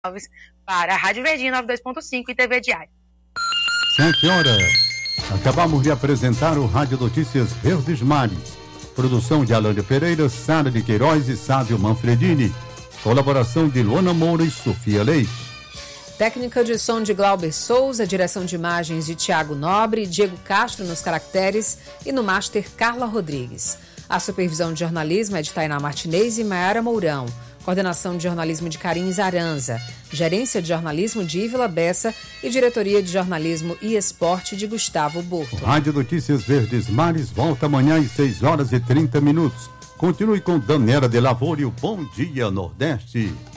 para a Rádio Verdinha 92.5 e TV Diário. 7 horas. Acabamos de apresentar o Rádio Notícias Verdes Mares. Produção de Alândia Pereira, Sara de Queiroz e Sávio Manfredini. Colaboração de Luana Moura e Sofia Leite. Técnica de som de Glauber Souza, direção de imagens de Tiago Nobre, Diego Castro nos caracteres e no master Carla Rodrigues. A supervisão de jornalismo é de Tainá Martinez e Maiara Mourão. Coordenação de jornalismo de Carim Zaranza. Gerência de jornalismo de Ívila Bessa e diretoria de jornalismo e esporte de Gustavo Burto. Rádio Notícias Verdes Mares volta amanhã às 6 horas e 30 minutos. Continue com Daniela de Lavoro e o Bom Dia Nordeste.